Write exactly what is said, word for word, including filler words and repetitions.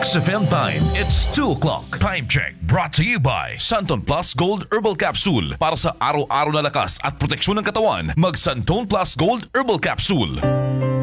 X F M time. It's two o'clock. Time check. Brought to you by Santon Plus Gold Herbal Capsule. Para sa araw-araw na lakas at proteksyon ng katawan, mag Santon Plus Gold Herbal Capsule.